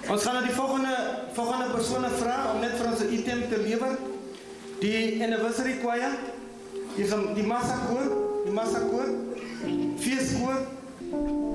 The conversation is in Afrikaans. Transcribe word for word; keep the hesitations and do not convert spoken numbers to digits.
Ons gaan nou die volgende, volgende persone vra om net vir ons 'n item te lewer. Die anniversary choir, die, die massa koor, die massa koor, feeskoor.